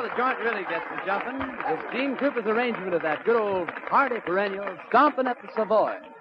the joint really gets to jumping. It's Gene Krupa's arrangement of that good old hearty perennial, Stompin' at the Savoy.